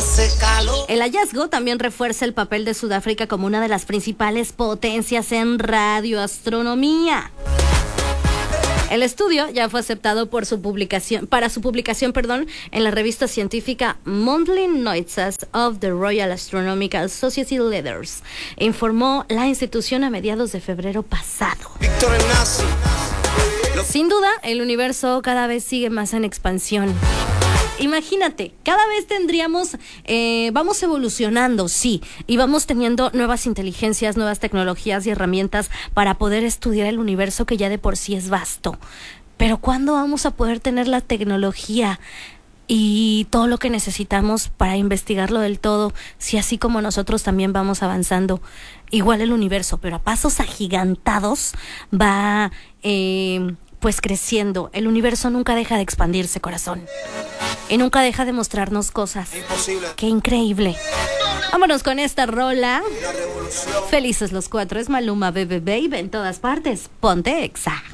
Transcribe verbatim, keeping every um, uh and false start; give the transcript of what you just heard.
hace calor. El hallazgo también refuerza el papel de Sudáfrica como una de las principales potencias en radioastronomía. El estudio ya fue aceptado por su publicación, para su publicación perdón, en la revista científica Monthly Notices of the Royal Astronomical Society Letters, informó la institución a mediados de febrero pasado. Víctor el Nazi. Sin duda, el universo cada vez sigue más en expansión. Imagínate, cada vez tendríamos, eh, vamos evolucionando, sí, y vamos teniendo nuevas inteligencias, nuevas tecnologías y herramientas para poder estudiar el universo que ya de por sí es vasto. Pero ¿cuándo vamos a poder tener la tecnología y todo lo que necesitamos para investigarlo del todo, si así como nosotros también vamos avanzando? Igual el universo, pero a pasos agigantados va eh, pues creciendo. El universo nunca deja de expandirse, corazón. Y nunca deja de mostrarnos cosas. Imposible. ¡Qué increíble! Vámonos con esta rola. Felices los cuatro. Es Maluma, Bebe Baby en todas partes. Ponte Exa.